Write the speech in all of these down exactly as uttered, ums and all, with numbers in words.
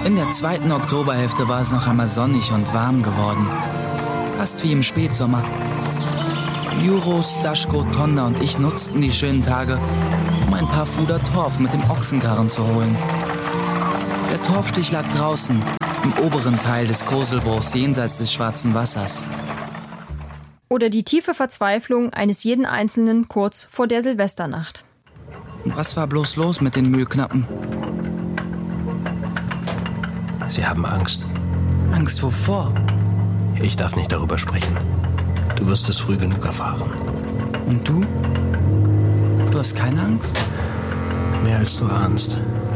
In der zweiten Oktoberhälfte war es noch einmal sonnig und warm geworden. Fast wie im Spätsommer. Juro, Staschko, Tonda und ich nutzten die schönen Tage, um ein paar Fuder Torf mit dem Ochsenkarren zu holen. Der Torfstich lag draußen, im oberen Teil des Koselbruchs jenseits des Schwarzen Wassers. Oder die tiefe Verzweiflung eines jeden Einzelnen kurz vor der Silvesternacht. Und was war bloß los mit den Mühlknappen? Sie haben Angst. Angst wovor? Ich darf nicht darüber sprechen. Du wirst es früh genug erfahren. Und du? Du hast keine Angst? Mehr als du ahnst.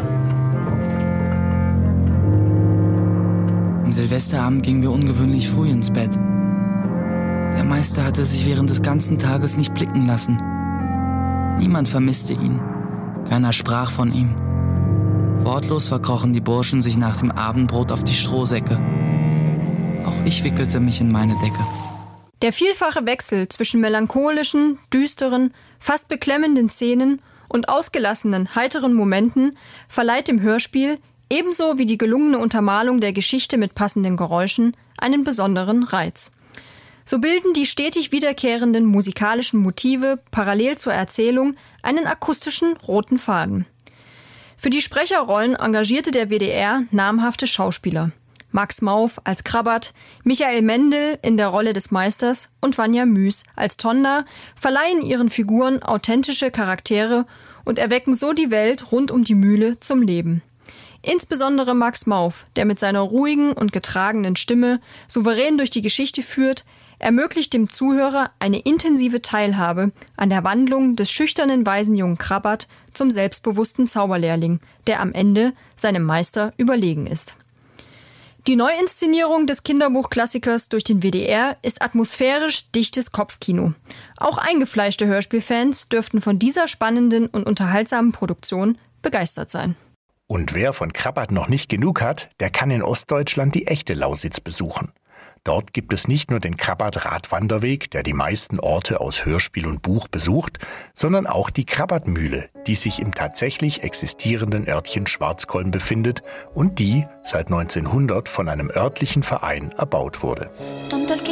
Am Silvesterabend gingen wir ungewöhnlich früh ins Bett. Der Meister hatte sich während des ganzen Tages nicht blicken lassen. Niemand vermisste ihn. Keiner sprach von ihm. Wortlos verkrochen die Burschen sich nach dem Abendbrot auf die Strohsäcke. Auch ich wickelte mich in meine Decke. Der vielfache Wechsel zwischen melancholischen, düsteren, fast beklemmenden Szenen und ausgelassenen, heiteren Momenten verleiht dem Hörspiel, ebenso wie die gelungene Untermalung der Geschichte mit passenden Geräuschen, einen besonderen Reiz. So bilden die stetig wiederkehrenden musikalischen Motive parallel zur Erzählung einen akustischen roten Faden. Für die Sprecherrollen engagierte der W D R namhafte Schauspieler. Max Mauff als Krabbert, Michael Mendel in der Rolle des Meisters und Vanja Müß als Tonda verleihen ihren Figuren authentische Charaktere und erwecken so die Welt rund um die Mühle zum Leben. Insbesondere Max Mauff, der mit seiner ruhigen und getragenen Stimme souverän durch die Geschichte führt, ermöglicht dem Zuhörer eine intensive Teilhabe an der Wandlung des schüchternen Waisenjungen Krabbert zum selbstbewussten Zauberlehrling, der am Ende seinem Meister überlegen ist. Die Neuinszenierung des Kinderbuchklassikers durch den W D R ist atmosphärisch dichtes Kopfkino. Auch eingefleischte Hörspielfans dürften von dieser spannenden und unterhaltsamen Produktion begeistert sein. Und wer von Krabbert noch nicht genug hat, der kann in Ostdeutschland die echte Lausitz besuchen. Dort gibt es nicht nur den Krabbert-Radwanderweg, der die meisten Orte aus Hörspiel und Buch besucht, sondern auch die Krabbertmühle, die sich im tatsächlich existierenden Örtchen Schwarzkolm befindet und die seit neunzehnhundert von einem örtlichen Verein erbaut wurde.